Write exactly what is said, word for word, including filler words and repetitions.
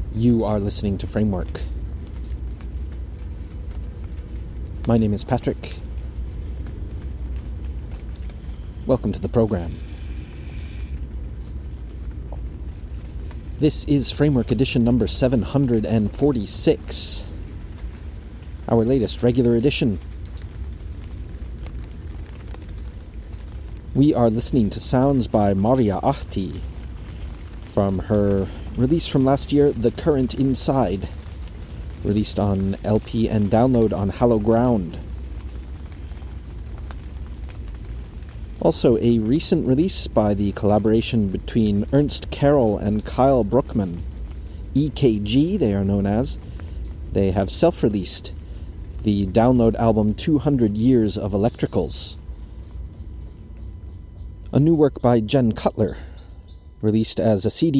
You are listening to Framework. My name is Patrick. Welcome to the program. This is Framework edition number seven hundred forty-six, our latest regular edition. We are listening to sounds by Maria Ahti from her release from last year, The Current Inside, released on L P and download on Hallow Ground. Also, a recent release by the collaboration between Ernst Carroll and Kyle Brookman. E K G, they are known as. They have self-released the download album two hundred Years of Electricals. A new work by Jen Cutler, released as a C D